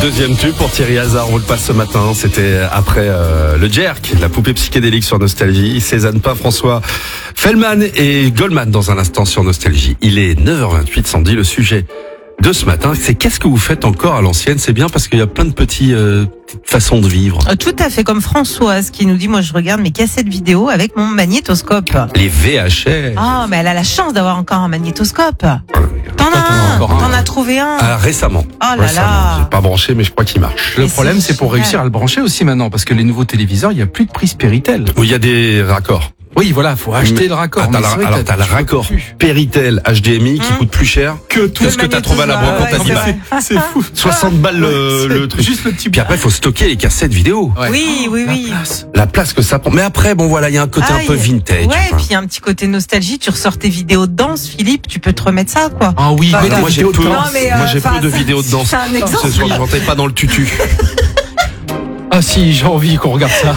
Deuxième tube pour Thierry Hazard, on le passe ce matin. C'était après le Jerk, la poupée psychédélique sur Nostalgie. Cézanne pas, François Fellman et Goldman dans un instant sur Nostalgie. Il est 9h28, Sandy, le sujet de ce matin, c'est qu'est-ce que vous faites encore à l'ancienne? C'est bien parce qu'il y a plein de petites façons de vivre. Tout à fait, comme Françoise qui nous dit, moi je regarde mes cassettes vidéo avec mon magnétoscope. Les VHS. Ah, mais elle a la chance d'avoir encore un magnétoscope. T'en as trouvé un. Ah, récemment. Oh là récemment. là. J'ai pas branché, mais je crois qu'il marche. Le problème, c'est pour réussir à le brancher aussi maintenant, parce que les nouveaux téléviseurs, il n'y a plus de prise Péritel. Où il y a des raccords. Oui, voilà, faut acheter le raccord. Alors t'as le raccord Péritel HDMI qui coûte plus cher que tout ce que t'as trouvé à la brocante animale. C'est fou. 60 balles le truc. Juste le petit. Puis après, il faut stocker les cassettes vidéo. Ouais. Oui. La place que ça prend. Mais après, bon voilà, il y a un côté un peu vintage. Ouais, et puis il y a un petit côté nostalgie. Tu ressors tes vidéos de danse, Philippe, tu peux te remettre ça, quoi. Ah oui, Bah, Moi j'ai peu, enfin, de vidéos de danse. c'est un exemple. Ce soir, je rentrais pas dans le tutu. Ah si, j'ai envie qu'on regarde ça.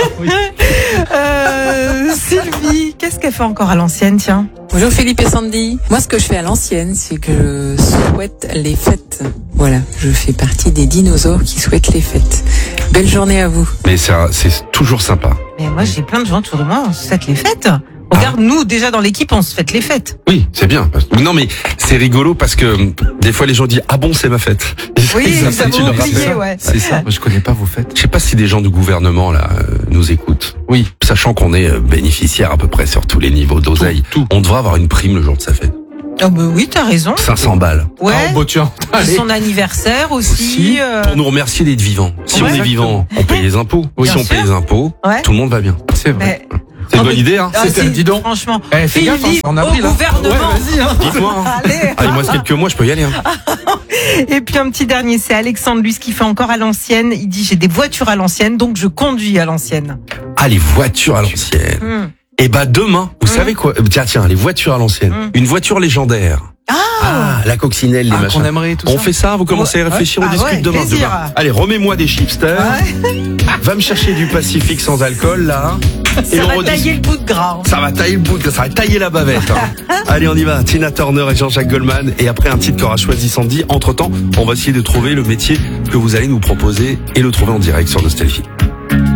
Sylvie, qu'est-ce qu'elle fait encore à l'ancienne, tiens? Bonjour Philippe et Sandy. Moi, ce que je fais à l'ancienne, c'est que je souhaite les fêtes. Voilà, je fais partie des dinosaures qui souhaitent les fêtes. Belle journée à vous. Mais c'est toujours sympa. Mais moi, j'ai plein de gens autour de moi, on se fête les fêtes. Regarde, nous, déjà dans l'équipe, on se fête les fêtes. Oui, c'est bien. Non, mais c'est rigolo parce que des fois les gens disent ah bon, c'est ma fête. Oui, Ça, ça tu leur rappelles oublié, ça. ouais. C'est ça. Moi, je connais pas vos fêtes. Je sais pas si des gens du gouvernement là nous écoutent. Oui. Sachant qu'on est bénéficiaire à peu près sur tous les niveaux d'oseille. Tout. On devrait avoir une prime le jour de sa fête. Ah bah oui, t'as raison. 500 balles. Ouais. Ah, bon, tiens. Allez. Son anniversaire aussi. Pour nous remercier d'être vivants. Si Ouais. on est vivant, on paye les impôts. Oui. Si Bien on paye sûr. les impôts, Ouais. tout le monde va bien. C'est vrai. Mais- C'est une Oh, bonne mais- idée, hein. Ah, C'est si, dis donc. Franchement. Eh, fais gaffe, Philippe, en avril, au hein. gouvernement. Ouais, vas-y, hein. Dites-moi. Hein. Allez. Ah, il me reste quelques mois, je peux y aller. Hein. Et puis un petit dernier, c'est Alexandre, lui, ce qu'il fait encore à l'ancienne. Il dit, j'ai des voitures à l'ancienne, donc je conduis à l'ancienne. Ah, les voitures à l'ancienne. Et bah demain, vous savez quoi? Tiens, les voitures à l'ancienne. Une voiture légendaire. Ah, la coccinelle, les Ah, machins. qu'on aimerait tout On ça. fait ça, vous commencez à réfléchir, on Ah discute ouais, demain. plaisir. Allez, remets-moi des chipsters. Va me chercher du Pacifique sans alcool, là. Ça va tailler le bout de gras. Ça va tailler le bout, ça va tailler la bavette. Hein. Allez, on y va. Tina Turner et Jean-Jacques Goldman. Et après un titre qu'aura choisi Sandy. Entre-temps, on va essayer de trouver le métier que vous allez nous proposer et le trouver en direct sur Nostalgie.